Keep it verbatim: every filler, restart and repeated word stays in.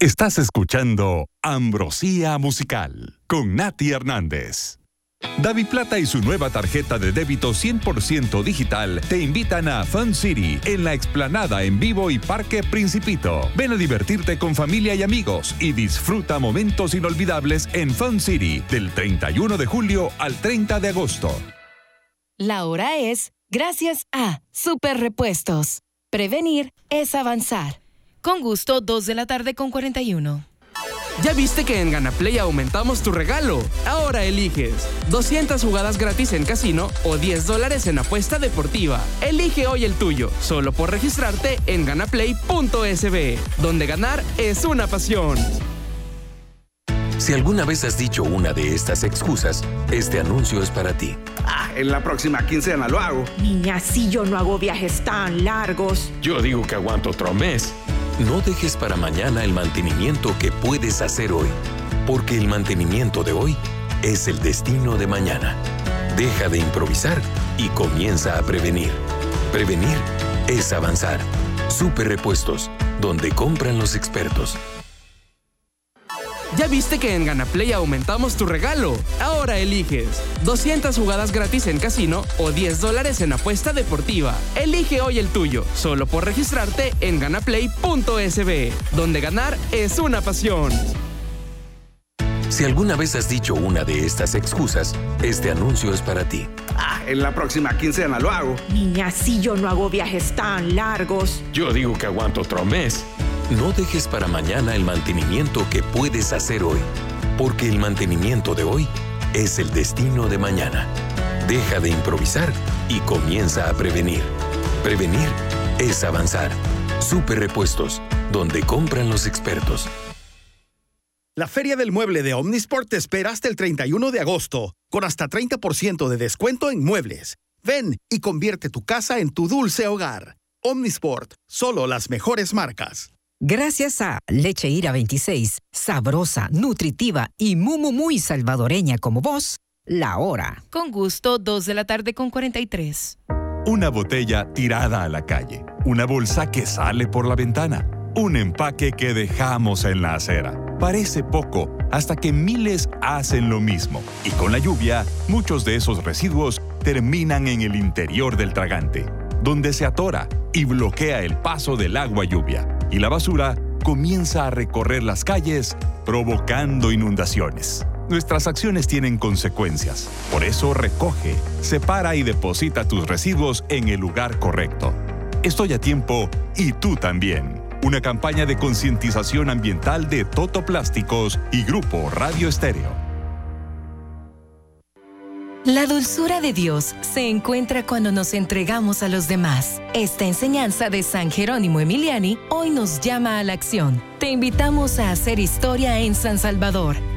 Estás escuchando Ambrosía Musical con Nati Hernández. DaviPlata y su nueva tarjeta de débito cien por ciento digital te invitan a Fun City en la explanada en vivo y Parque Principito. Ven a divertirte con familia y amigos y disfruta momentos inolvidables en Fun City del treinta y uno de julio al treinta de agosto. La hora es gracias a Super Repuestos. Prevenir es avanzar. Con gusto, dos de la tarde con cuarenta y uno. ¿Ya viste que en GanaPlay aumentamos tu regalo? Ahora eliges doscientas jugadas gratis en casino o diez dólares en apuesta deportiva. Elige hoy el tuyo, solo por registrarte en ganaplay punto es be, donde ganar es una pasión. Si alguna vez has dicho una de estas excusas, este anuncio es para ti. Ah, en la próxima quincena lo hago. Niña, si yo no hago viajes tan largos. Yo digo que aguanto otro mes. No dejes para mañana el mantenimiento que puedes hacer hoy, porque el mantenimiento de hoy es el destino de mañana. Deja de improvisar y comienza a prevenir. Prevenir es avanzar. Super Repuestos, donde compran los expertos. ¿Ya viste que en GanaPlay aumentamos tu regalo? Ahora eliges doscientas jugadas gratis en casino o diez dólares en apuesta deportiva. Elige hoy el tuyo, solo por registrarte en ganaplay punto es be, donde ganar es una pasión. Si alguna vez has dicho una de estas excusas, este anuncio es para ti. Ah, en la próxima quincena lo hago. Niña, si yo no hago viajes tan largos. Yo digo que aguanto otro mes. No dejes para mañana el mantenimiento que puedes hacer hoy, porque el mantenimiento de hoy es el destino de mañana. Deja de improvisar y comienza a prevenir. Prevenir es avanzar. Super Repuestos, donde compran los expertos. La Feria del Mueble de Omnisport te espera hasta el treinta y uno de agosto, con hasta treinta por ciento de descuento en muebles. Ven y convierte tu casa en tu dulce hogar. Omnisport, solo las mejores marcas. Gracias a Leche Ira veintiséis, sabrosa, nutritiva y muy, muy, muy salvadoreña como vos, la hora. Con gusto, dos de la tarde con cuarenta y tres. Una botella tirada a la calle, una bolsa que sale por la ventana, un empaque que dejamos en la acera. Parece poco, hasta que miles hacen lo mismo. Y con la lluvia, muchos de esos residuos terminan en el interior del tragante, donde se atora y bloquea el paso del agua lluvia. Y la basura comienza a recorrer las calles, provocando inundaciones. Nuestras acciones tienen consecuencias. Por eso recoge, separa y deposita tus residuos en el lugar correcto. Estoy a tiempo y tú también. Una campaña de concientización ambiental de Toto Plásticos y Grupo Radio Estéreo. La dulzura de Dios se encuentra cuando nos entregamos a los demás. Esta enseñanza de San Jerónimo Emiliani hoy nos llama a la acción. Te invitamos a hacer historia en San Salvador.